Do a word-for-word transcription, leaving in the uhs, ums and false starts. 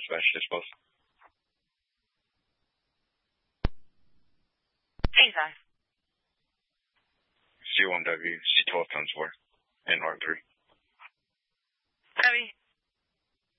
dispatch dispose. Asa. C one W, C twelve times four, N R three. Copy.